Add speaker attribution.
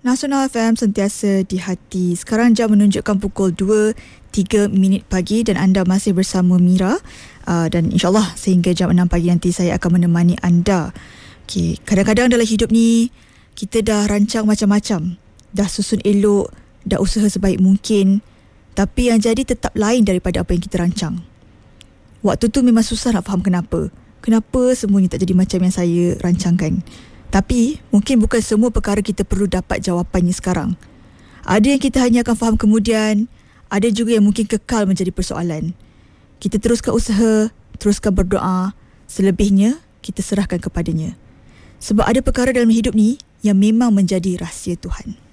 Speaker 1: Nasional FM sentiasa di hati. Sekarang jam menunjukkan pukul 2.03 pagi dan anda masih bersama Mira. Dan insyaAllah sehingga jam 6 pagi nanti saya akan menemani anda. Okay. Kadang-kadang dalam hidup ni kita dah rancang macam-macam. Dah susun elok, dah usaha sebaik mungkin. Tapi yang jadi tetap lain daripada apa yang kita rancang. Waktu tu memang susah nak faham kenapa. Kenapa semuanya tak jadi macam yang saya rancangkan. Tapi, mungkin bukan semua perkara kita perlu dapat jawapannya sekarang. Ada yang kita hanya akan faham kemudian, ada juga yang mungkin kekal menjadi persoalan. Kita teruskan usaha, teruskan berdoa, selebihnya kita serahkan kepadanya. Sebab ada perkara dalam hidup ni yang memang menjadi rahsia Tuhan.